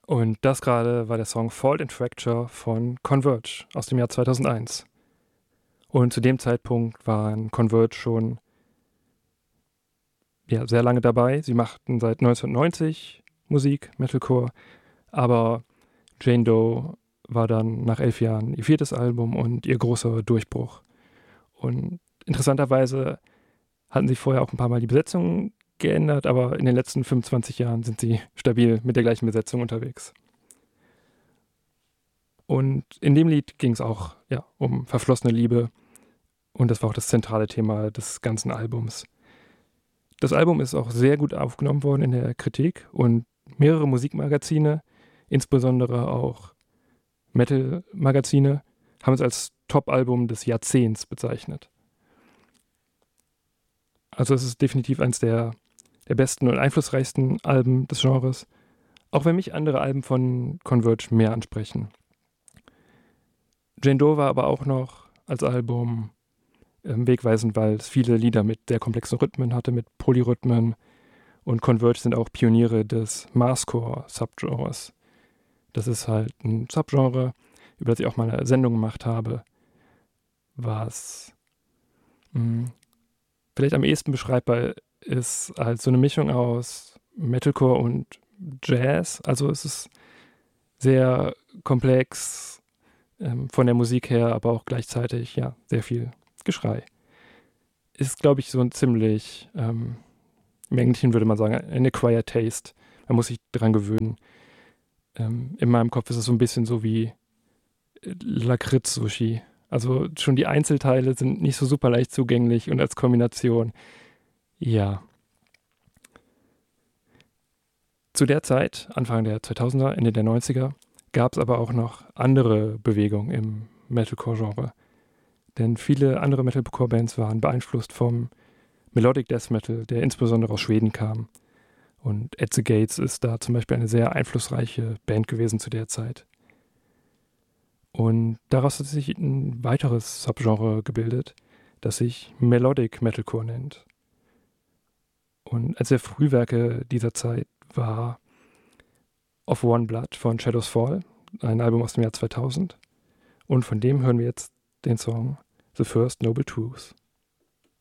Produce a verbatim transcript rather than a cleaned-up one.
Und das gerade war der Song Fault in Fracture von Converge aus dem Jahr zweitausendeins. Und zu dem Zeitpunkt waren Converge schon ja, sehr lange dabei. Sie machten seit neunzehnhundertneunzig Musik, Metalcore, aber Jane Doe war dann nach elf Jahren ihr viertes Album und ihr großer Durchbruch. Und interessanterweise hatten sie vorher auch ein paar Mal die Besetzung geändert, aber in den letzten fünfundzwanzig Jahren sind sie stabil mit der gleichen Besetzung unterwegs. Und in dem Lied ging es auch ja, um verflossene Liebe und das war auch das zentrale Thema des ganzen Albums. Das Album ist auch sehr gut aufgenommen worden in der Kritik und mehrere Musikmagazine, insbesondere auch Metal-Magazine, haben es als Top-Album des Jahrzehnts bezeichnet. Also es ist definitiv eines der, der besten und einflussreichsten Alben des Genres, auch wenn mich andere Alben von Converge mehr ansprechen. Jane Doe war aber auch noch als Album ähm, wegweisend, weil es viele Lieder mit sehr komplexen Rhythmen hatte, mit Polyrhythmen. Und Converge sind auch Pioniere des Mathcore-Subgenres. Das ist halt ein Subgenre, über das ich auch mal eine Sendung gemacht habe, was mh, vielleicht am ehesten beschreibbar ist als so eine Mischung aus Metalcore und Jazz. Also es ist sehr komplex ähm, von der Musik her, aber auch gleichzeitig ja sehr viel Geschrei. Ist, glaube ich, so ein ziemlich, ähm, im Englischen würde man sagen, ein acquired taste. Man muss sich dran gewöhnen. Ähm, in meinem Kopf ist es so ein bisschen so wie Lakritz-Sushi. Also schon die Einzelteile sind nicht so super leicht zugänglich und als Kombination, ja. Zu der Zeit, Anfang der zweitausender, Ende der neunziger, gab es aber auch noch andere Bewegungen im Metalcore-Genre. Denn viele andere Metalcore-Bands waren beeinflusst vom Melodic Death Metal, der insbesondere aus Schweden kam. Und At the Gates ist da zum Beispiel eine sehr einflussreiche Band gewesen zu der Zeit. Und daraus hat sich ein weiteres Subgenre gebildet, das sich Melodic Metalcore nennt. Und eines der Frühwerke dieser Zeit war Of One Blood von Shadows Fall, ein Album aus dem Jahr zweitausend. Und von dem hören wir jetzt den Song The First Noble Truth.